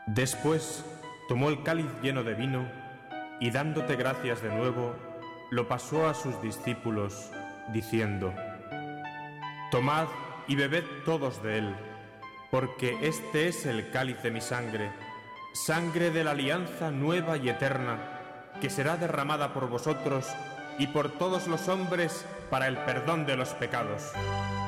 Después tomó el cáliz lleno de vino y dándote gracias de nuevo, lo pasó a sus discípulos, diciendo: Tomad y bebed todos de él, porque este es el cáliz de mi sangre, sangre de la alianza nueva y eterna, que será derramada por vosotros y por todos los hombres para el perdón de los pecados.